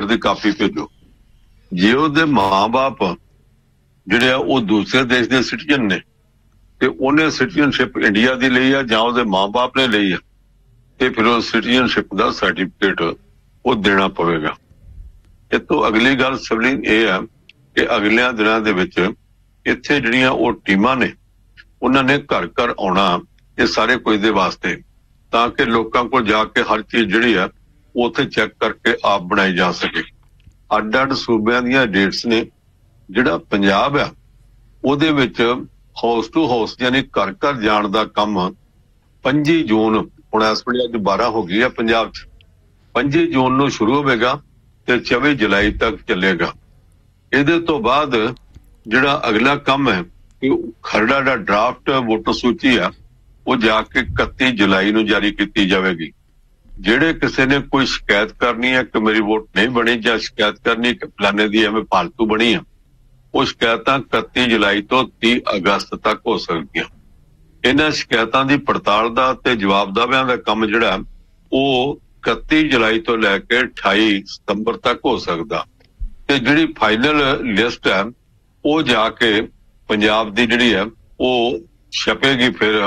ਉਹਦੀ ਕਾਪੀ ਭੇਜੋ। ਜੇ ਉਹਦੇ ਮਾਂ-ਬਾਪ ਜਿਹੜੇ ਆ ਉਹ ਦੂਸਰੇ ਦੇਸ਼ ਦੇ ਸਿਟੀਜ਼ਨ ਨੇ ਤੇ ਉਹਨੇ ਸਿਟੀਜ਼ਨਸ਼ਿਪ ਇੰਡੀਆ ਦੀ ਲਈ ਆ ਜਾਂ ਉਹਦੇ ਮਾਂ-ਬਾਪ ਨੇ ਲਈ ਆ, ਤੇ ਫਿਰ ਉਹ ਸਿਟੀਜ਼ਨਸ਼ਿਪ ਦਾ ਸਰਟੀਫਿਕੇਟ ਉਹ ਦੇਣਾ ਪਵੇਗਾ। ਇਹ ਤੋਂ ਅਗਲੀ ਗੱਲ ਸਵਲੀਨ ਇਹ ਆ ਕਿ ਅਗਲਿਆਂ ਦਿਨਾਂ ਦੇ ਵਿੱਚ ਇੱਥੇ ਜਿਹੜੀਆਂ ਉਹ ਟੀਮਾਂ ਨੇ ਉਹਨਾਂ ਨੇ ਘਰ ਘਰ ਆਉਣਾ ਇਹ ਸਾਰੇ ਕੁਝ ਦੇ ਵਾਸਤੇ, ਤਾਂ ਕਿ ਲੋਕਾਂ ਕੋਲ ਜਾ ਕੇ ਹਰ ਚੀਜ਼ ਜਿਹੜੀ ਆ ਉਹ ਉੱਥੇ ਚੈੱਕ ਕਰਕੇ ਆਪ ਬਣਾਈ ਜਾ ਸਕੇ। ਅੱਡ-ਅੱਡ ਸੂਬਿਆਂ ਦੀਆਂ ਡੇਟਸ ਨੇ। ਜਿਹੜਾ ਪੰਜਾਬ ਆ ਉਹਦੇ ਵਿੱਚ ਹਾਊਸ ਟੂ ਹਾਊਸ ਯਾਨੀ ਘਰ ਘਰ ਜਾਣ ਦਾ ਕੰਮ 25 ਜੂਨ, ਹੁਣ ਇਸ ਵੇਲੇ ਅੱਜ 12 ਹੋ ਗਈ ਆ ਪੰਜਾਬ 'ਚ, 25 ਜੂਨ ਨੂੰ ਸ਼ੁਰੂ ਹੋਵੇਗਾ ਤੇ 24 ਜੁਲਾਈ ਤੱਕ ਚੱਲੇਗਾ। ਇਹਦੇ ਤੋਂ ਬਾਅਦ ਜਿਹੜਾ ਅਗਲਾ ਕੰਮ ਹੈ ਕਿ ਖਰੜਾ ਦਾ ਡਰਾਫਟ ਵੋਟਰ ਸੂਚੀ ਆ ਉਹ ਜਾ ਕੇ 31 ਜੁਲਾਈ ਨੂੰ ਜਾਰੀ ਕੀਤੀ ਜਾਵੇਗੀ। ਜਿਹੜੇ ਕਿਸੇ ਨੇ ਕੋਈ ਸ਼ਿਕਾਇਤ ਕਰਨੀ ਹੈ ਕਿ ਮੇਰੀ ਵੋਟ ਨਹੀਂ ਬਣੀ ਜਾਂ ਸ਼ਿਕਾਇਤ ਕਰਨੀ ਕਿ ਫਲਾਣੇ ਦੀ ਐਵੇਂ ਫਾਲਤੂ ਬਣੀ ਆ, ਉਹ ਸ਼ਿਕਾਇਤਾਂ 31 ਜੁਲਾਈ ਤੋਂ 30 ਅਗਸਤ ਤੱਕ ਹੋ ਸਕਦੀਆਂ। ਇਹਨਾਂ ਸ਼ਿਕਾਇਤਾਂ ਦੀ ਪੜਤਾਲ ਦਾ ਤੇ ਜਵਾਬ ਦਾਅਵਿਆਂ ਦਾ ਕੰਮ ਜਿਹੜਾ ਉਹ 31 ਜੁਲਾਈ ਤੋਂ ਲੈ ਕੇ 28 ਸਤੰਬਰ ਤੱਕ ਹੋ ਸਕਦਾ। ਤੇ ਜਿਹੜੀ ਫਾਈਨਲ ਲਿਸਟ ਹੈ ਉਹ ਜਾ ਕੇ ਪੰਜਾਬ ਦੀ ਜਿਹੜੀ ਹੈ ਉਹ ਛਪੇਗੀ ਫਿਰ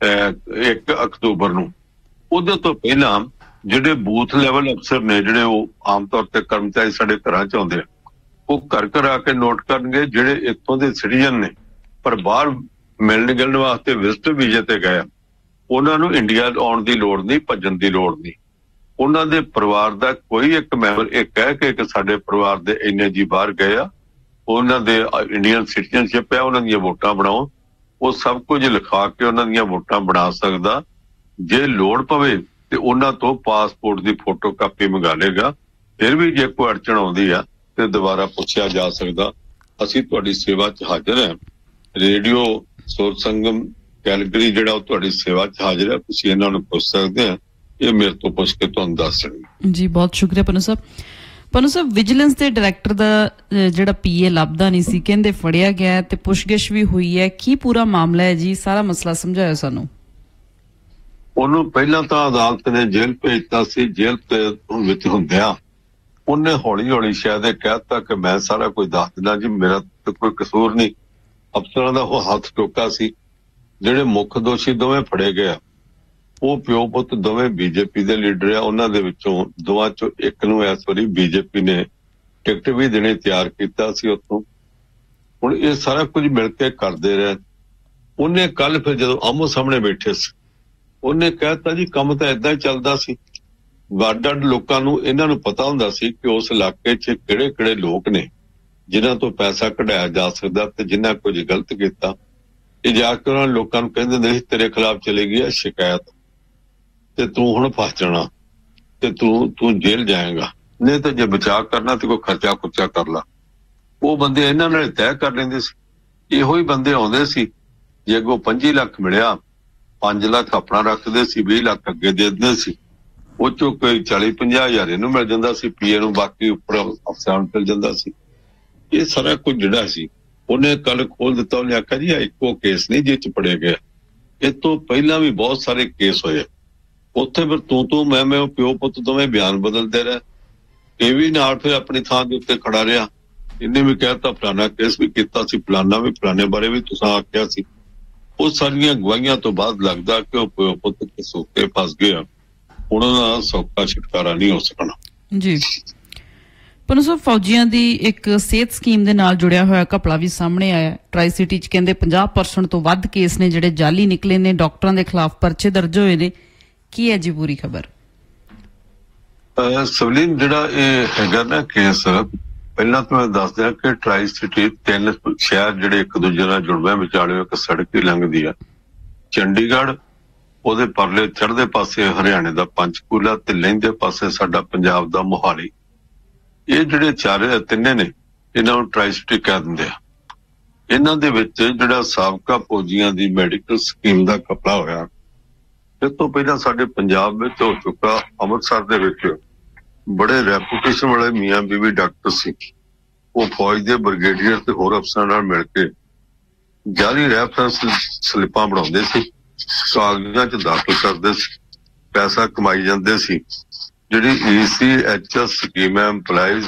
1 ਅਕਤੂਬਰ ਨੂੰ। ਉਹਦੇ ਤੋਂ ਪਹਿਲਾਂ ਜਿਹੜੇ ਬੂਥ ਲੈਵਲ ਅਫਸਰ ਨੇ ਜਿਹੜੇ ਉਹ ਆਮ ਤੌਰ ਤੇ ਕਰਮਚਾਰੀ ਸਾਡੇ ਘਰਾਂ 'ਚ ਆਉਂਦੇ ਆ, ਉਹ ਘਰ ਘਰ ਆ ਕੇ ਨੋਟ ਕਰਨਗੇ ਜਿਹੜੇ ਇੱਥੋਂ ਦੇ ਸਿਟੀਜ਼ਨ ਨੇ ਪਰ ਬਾਹਰ ਮਿਲਣ ਗਿਲਣ ਵਾਸਤੇ ਵਿਜ਼ਟਰ ਵੀਜ਼ੇ ਤੇ ਗਏ, ਉਹਨਾਂ ਨੂੰ ਇੰਡੀਆ ਆਉਣ ਦੀ ਲੋੜ ਨਹੀਂ, ਭੱਜਣ ਦੀ ਲੋੜ ਨਹੀਂ। ਉਹਨਾਂ ਦੇ ਪਰਿਵਾਰ ਦਾ ਕੋਈ ਇੱਕ ਮੈਂਬਰ ਇਹ ਕਹਿ ਕੇ ਕਿ ਸਾਡੇ ਪਰਿਵਾਰ ਦੇ ਇੰਨੇ ਜੀ ਬਾਹਰ ਗਏ ਆ, ਉਹਨਾਂ ਦੇ ਇੰਡੀਅਨ ਸਿਟੀਜ਼ਨਸ਼ਿਪ ਹੈ, ਉਹਨਾਂ ਦੀਆਂ ਵੋਟਾਂ ਬਣਾਓ, ਉਹ ਸਭ ਕੁਝ ਲਿਖਾ ਕੇ ਉਹਨਾਂ ਦੀਆਂ ਵੋਟਾਂ ਬਣਾ ਸਕਦਾ। ਜੇ ਲੋੜ ਪਵੇ ਤੇ ਉਹਨਾਂ ਤੋਂ ਪਾਸਪੋਰਟ ਦੀ ਫੋਟੋ ਕਾਪੀ ਮੰਗਾ ਲੇਗਾ। ਫਿਰ ਵੀ ਜੇ ਕੋਈ ਅੜਚਣ ਆਉਂਦੀ ਆ ਤੇ ਦੁਬਾਰਾ ਪੁੱਛਿਆ ਜਾ ਸਕਦਾ। ਅਸੀਂ ਤੁਹਾਡੀ ਸੇਵਾ 'ਚ ਹਾਜ਼ਰ ਹਾਂ। ਰੇਡੀਓ ਸੁਰ ਸੰਗਮ ਕੈਲਗਰੀ ਜਿਹੜਾ ਉਹ ਤੁਹਾਡੀ ਸੇਵਾ 'ਚ ਹਾਜ਼ਰ ਹੈ। ਤੁਸੀਂ ਇਹਨਾਂ ਨੂੰ ਪੁੱਛ ਸਕਦੇ ਆ, ਇਹ ਮੇਰੇ ਤੋਂ ਪੁੱਛ ਕੇ ਤੁਹਾਨੂੰ ਦੱਸ ਦੇਣਗੇ। ਜੀ ਬਹੁਤ ਸ਼ੁਕਰੀਆ ਪਨੂ ਸਾਹਿਬ। ਪਨੂ ਸਾਹਿਬ, ਵਿਜੀਲੈਂਸ ਦੇ ਡਾਇਰੈਕਟਰ ਦਾ ਜਿਹੜਾ ਪੀਏ ਲੱਭਦਾ ਨਹੀਂ ਸੀ, ਕਹਿੰਦੇ ਫੜਿਆ ਗਿਆ ਤੇ ਪੁੱਛਗਿੱਛ ਵੀ ਹੋਈ ਹੈ, ਕੀ ਪੂਰਾ ਮਾਮਲਾ ਹੈ ਜੀ? ਸਾਰਾ ਮਸਲਾ ਸਮਝਾਇਆ ਸਾਨੂੰ। ਉਹਨੂੰ ਪਹਿਲਾਂ ਤਾਂ ਅਦਾਲਤ ਨੇ ਜੇਲ੍ਹ ਭੇਜਤਾ ਸੀ। ਜੇਲ੍ਹ ਦੇ ਵਿੱਚ ਹੁੰਦਿਆਂ ਉਹਨੇ ਹੌਲੀ ਹੌਲੀ ਸ਼ਾਇਦ ਇਹ ਕਹਿਤਾ ਕਿ ਮੈਂ ਸਾਰਾ ਕੁਝ ਦੱਸ ਦਿੰਦਾ ਜੀ, ਮੇਰਾ ਤਾਂ ਕੋਈ ਕਸੂਰ ਨਹੀਂ। ਅਫਸਰਾਂ ਦਾ ਉਹ ਹੱਥ ਟੋਕਾ ਸੀ। ਜਿਹੜੇ ਮੁੱਖ ਦੋਸ਼ੀ ਦੋਵੇਂ ਫੜੇ ਗਏ, ਉਹ ਪਿਓ ਪੁੱਤ ਦੋਵੇਂ ਬੀਜੇਪੀ ਦੇ ਲੀਡਰ ਆ। ਉਹਨਾਂ ਦੇ ਵਿੱਚੋਂ ਦੋਵਾਂ ਚੋਂ ਇੱਕ ਨੂੰ ਇਸ ਵਾਰੀ ਬੀਜੇਪੀ ਨੇ ਟਿਕਟ ਵੀ ਦੇਣੀ ਤਿਆਰ ਕੀਤਾ ਸੀ ਉੱਥੋਂ। ਹੁਣ ਇਹ ਸਾਰਾ ਕੁਝ ਮਿਲ ਕੇ ਕਰਦੇ ਰਹੇ। ਉਹਨੇ ਕੱਲ ਫਿਰ ਜਦੋਂ ਆਮੋ ਸਾਹਮਣੇ ਬੈਠੇ ਸੀ, ਉਹਨੇ ਕਹਿਤਾ ਜੀ ਕੰਮ ਤਾਂ ਏਦਾਂ ਹੀ ਚੱਲਦਾ ਸੀ। ਅੱਡ-ਅੱਡ ਲੋਕਾਂ ਨੂੰ ਇਹਨਾਂ ਨੂੰ ਪਤਾ ਹੁੰਦਾ ਸੀ ਕਿ ਉਸ ਇਲਾਕੇ 'ਚ ਕਿਹੜੇ ਕਿਹੜੇ ਲੋਕ ਨੇ ਜਿਨ੍ਹਾਂ ਤੋਂ ਪੈਸਾ ਕਢਾਇਆ ਜਾ ਸਕਦਾ ਤੇ ਜਿਨ੍ਹਾਂ ਕੁਝ ਗਲਤ ਕੀਤਾ। ਇਹ ਜਾ ਕੇ ਉਹਨਾਂ ਲੋਕਾਂ ਨੂੰ ਕਹਿੰਦੇ ਨਹੀਂ ਤੇਰੇ ਖਿਲਾਫ ਚਲੀ ਗਈ ਹੈ ਸ਼ਿਕਾਇਤ ਤੇ ਤੂੰ ਹੁਣ ਫਸ ਜਾਣਾ ਤੇ ਤੂੰ ਜੇਲ੍ਹ ਜਾਏਗਾ, ਨਹੀਂ ਤਾਂ ਜੇ ਬਚਾਅ ਕਰਨਾ ਤੇ ਕੋਈ ਖਰਚਾ ਖੁਰਚਾ ਕਰ ਲਾ। ਉਹ ਬੰਦੇ ਇਹਨਾਂ ਨਾਲ ਤੈਅ ਕਰ ਲੈਂਦੇ ਸੀ। ਇਹੋ ਹੀ ਬੰਦੇ ਆਉਂਦੇ ਸੀ, ਜੇ ਅੱਗੋਂ 25 ਲੱਖ ਮਿਲਿਆ 5 ਲੱਖ ਆਪਣਾ ਰੱਖਦੇ ਸੀ, 20 ਲੱਖ ਅੱਗੇ ਦੇ ਦਿੰਦੇ ਸੀ। ਉਹ ਚੋਂ ਕੋਈ 40-50 ਹਜ਼ਾਰ ਇਹਨੂੰ ਮਿਲ ਜਾਂਦਾ ਸੀ ਪੀਏ ਨੂੰ, ਬਾਕੀ ਉੱਪਰ ਅਫਸਰਾਂ ਨੂੰ ਮਿਲ ਜਾਂਦਾ ਸੀ। ਇਹ ਸਾਰਾ ਕੁਝ ਜਿਹੜਾ ਸੀ ਉਹਨੇ ਕੱਲ ਖੋਲ ਦਿੱਤਾ। ਉਹਨੇ ਆਖਿਆ ਜੀ ਇਹ ਇੱਕੋ ਕੇਸ ਨਹੀਂ ਜਿਹ 'ਚ ਪੜੇ ਗਿਆ, ਇਹ ਤੋਂ ਪਹਿਲਾਂ ਵੀ ਬਹੁਤ ਸਾਰੇ ਕੇਸ ਹੋਏ। ਉੱਥੇ ਫਿਰ ਤੂੰ ਮੈਂ ਉਹ ਪਿਓ ਪੁੱਤ ਦੋਵੇਂ ਬਿਆਨ ਬਦਲਦੇ ਰਹੇ। ਇਹ ਵੀ ਨਾਲ ਫਿਰ ਆਪਣੀ ਥਾਂ ਦੇ ਉੱਤੇ ਖੜਾ ਰਿਹਾ। ਇਹਨੇ ਵੀ ਕਹਿਤਾ ਫਲਾਨਾ ਕੇਸ ਵੀ ਕੀਤਾ ਸੀ, ਫਲਾਨਾ ਵੀ, ਫਲਾਣੇ ਬਾਰੇ ਵੀ ਤੁਸੀਂ ਆਖਿਆ ਸੀ। ਉਹ ਸਾਰੀਆਂ ਗਵਾਹੀਆਂ ਤੋਂ ਬਾਅਦ ਲੱਗਦਾ ਕਿ ਉਹ ਪਿਓ ਪੁੱਤ ਕਸੂਤੇ ਫਸ ਗਿਆ। ਉਹਨਾਂ ਦਾ ਸੌਖਾ ਛੁਟਕਾਰਾ ਨਹੀਂ ਹੋ ਸਕਣਾ। ਜੀ ਪਨੂ ਸਾਹਿਬ, ਫੌਜੀਆਂ ਦੀ ਇੱਕ ਸਿਹਤ ਸਕੀਮ ਦੇ ਨਾਲ ਜੁੜਿਆ ਹੋਇਆ ਘਪਲਾ ਵੀ ਸਾਹਮਣੇ ਆਇਆ। ਟਰਾਈ ਸਿਟੀ 'ਚ ਕਹਿੰਦੇ 50% ਤੋਂ ਵੱਧ ਕੇਸ ਨੇ ਜਿਹੜੇ ਜਾਲੀ ਨਿਕਲੇ ਨੇ, ਡਾਕਟਰਾਂ ਦੇ ਖਿਲਾਫ ਪਰਚੇ ਦਰਜ ਹੋਏ ਨੇ। ਕੀ ਹੈ ਜੀ ਪੂਰੀ ਖਬਰ? ਸਵਲੀਨ, ਜਿਹੜਾ ਇਹ ਹੈਗਾ ਨਾ ਕੇਸ, ਪਹਿਲਾਂ ਤਾਂ ਮੈਂ ਦੱਸ ਦਿਆਂ ਕਿ ਟਰਾਈ ਸਿਟੀ 3 ਸ਼ਹਿਰ ਜਿਹੜੇ ਇੱਕ ਦੂਜੇ ਨਾਲ ਜੁੜਵੇਂ ਵਿਚਾਲੇ ਇੱਕ ਸੜਕ ਹੀ ਲੰਘਦੀ ਆ। ਚੰਡੀਗੜ੍ਹ, ਉਹਦੇ ਪਰਲੇ ਚੜ੍ਹਦੇ ਪਾਸੇ ਹਰਿਆਣੇ ਦਾ ਪੰਚਕੂਲਾ ਤੇ ਲਹਿੰਦੇ ਪਾਸੇ ਸਾਡਾ ਪੰਜਾਬ ਦਾ ਮੋਹਾਲੀ। ਇਹ ਜਿਹੜੇ ਤਿੰਨੇ ਨੇ ਇਹਨਾਂ ਨੂੰ ਟਰਾਈ ਸਿਟੀ ਕਹਿ ਦਿੰਦੇ ਆ। ਇਹਨਾਂ ਦੇ ਵਿੱਚ ਜਿਹੜਾ ਸਾਬਕਾ ਫੌਜੀਆਂ ਦੀ ਮੈਡੀਕਲ ਸਕੀਮ ਦਾ ਘਪਲਾ ਹੋਇਆ, ਇਸ ਤੋਂ ਪਹਿਲਾਂ ਸਾਡੇ ਪੰਜਾਬ ਵਿੱਚ ਹੋ ਚੁੱਕਾ। ਅੰਮ੍ਰਿਤਸਰ ਦੇ ਵਿੱਚ ਬੜੇ ਰੈਪੂਟੇਸ਼ਨ ਵਾਲੇ ਮੀਆਂ ਬੀਵੀ ਡਾਕਟਰ ਸੀ, ਉਹ ਫੌਜ ਦੇ ਬ੍ਰਿਗੇਡੀਅਰ ਤੇ ਹੋਰ ਅਫਸਰਾਂ ਨਾਲ ਮਿਲ ਕੇ ਜਾਲੀ ਰੈਫਰੈਂਸ ਸਲਿੱਪਾਂ ਬਣਾਉਂਦੇ ਸੀ, ਕਾਗਜ਼ਾਂ 'ਚ ਦਾਖਲ ਕਰਦੇ ਸੀ, ਪੈਸਾ ਕਮਾਈ ਜਾਂਦੇ ਸੀ। ਜਿਹੜੀ ECHS ਸਕੀਮ ਹੈ, EMPLOYEES